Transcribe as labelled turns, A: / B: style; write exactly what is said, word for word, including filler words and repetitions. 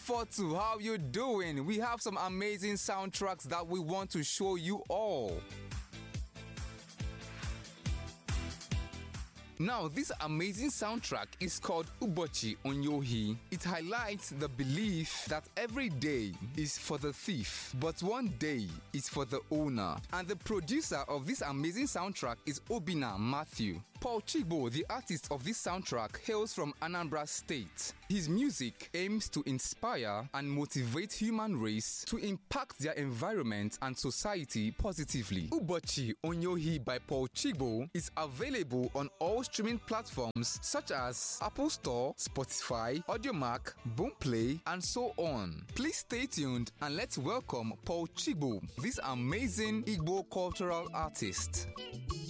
A: Afotu, how you doing? We have some amazing soundtracks that we want to show you all. Now, this amazing soundtrack is called Ubochi Onyohi. It highlights the belief that every day is for the thief, but one day is for the owner. And the producer of this amazing soundtrack is Obinna Matthew. Paul Chigbo, the artist of this soundtrack, hails from Anambra State. His music aims to inspire and motivate human race to impact their environment and society positively. Ubochi Onyohi by Paul Chigbo is available on all streaming platforms such as Apple Store, Spotify, Audiomack, Boomplay, and so on. Please stay tuned and let's welcome Paul Chigbo, this amazing Igbo cultural artist.